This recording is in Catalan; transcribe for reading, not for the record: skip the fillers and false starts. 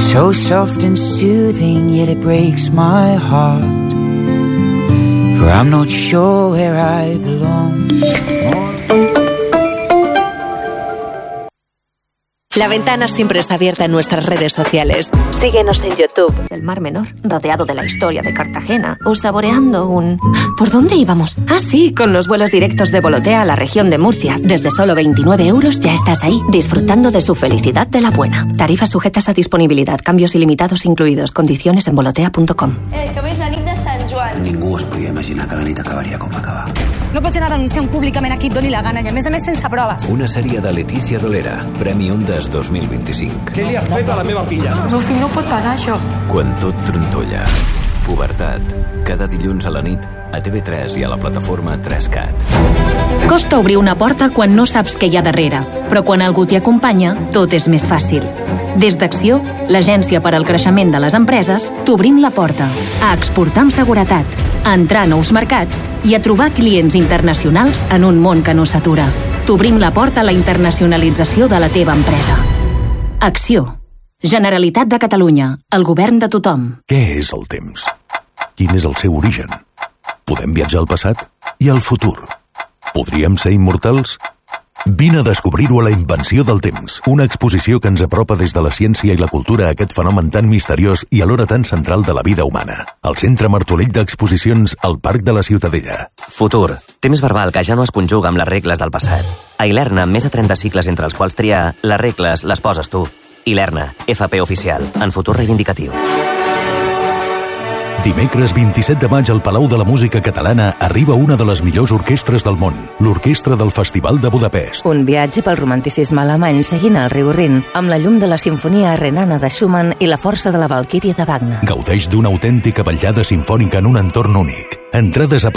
So soft and soothing, yet it breaks my heart, for I'm not sure where I belong. La Ventana siempre está abierta en nuestras redes sociales. Síguenos en YouTube. Del Mar Menor, rodeado de la historia de Cartagena, o saboreando un... ¿Por dónde íbamos? Ah, sí, con los vuelos directos de Volotea a la región de Murcia. Desde solo 29 euros ya estás ahí, disfrutando de su felicidad de la buena. Tarifas sujetas a disponibilidad, cambios ilimitados incluidos, condiciones en volotea.com. Que veus la nit de Sant Joan. Ningú es podia imaginar que la nit acabaria com va acabar. No pots anar denunciant públicament a qui et doni la gana i a més sense proves. Una sèrie de Letícia Dolera, Premi Ondas 2025. Què li has fet a la meva filla? El meu fill no pot pagar això. Quan tot trontolla. Pubertat. Cada dilluns a la nit a TV3 i a la plataforma 3Cat. Costa obrir una porta quan no saps què hi ha darrere, però quan algú t'hi acompanya, tot és més fàcil. Des d'Acció, l'agència per al creixement de les empreses, t'obrim la porta a exportar amb seguretat, a entrar a nous mercats i a trobar clients internacionals en un món que no s'atura. T'obrim la porta a la internacionalització de la teva empresa. Acció. Generalitat de Catalunya. El govern de tothom. Què és el temps? Quin és el seu origen? Podem viatjar al passat i al futur? Podríem ser immortals? Vine a descobrir-ho a La Invenció del Temps, una exposició que ens apropa des de la ciència i la cultura a aquest fenomen tan misteriós i alhora tan central de la vida humana. Al Centre Martorell d'Exposicions, al Parc de la Ciutadella. Futur, temps verbal que ja no es conjuga amb les regles del passat. A Ilerna, amb més de 30 cicles entre els quals triar, les regles les poses tu. Ilerna, FP oficial, en futur reivindicatiu. Dimecres 27 de maig al Palau de la Música Catalana arriba una de les millors orquestres del món, l'Orquestra del Festival de Budapest. Un viatge pel romanticisme alemany seguint el riu Rin, amb la llum de la Simfonia Renana de Schumann i la força de la Valquíria de Wagner. Gaudeix d'una autèntica ballada simfònica en un entorn únic. Entrades a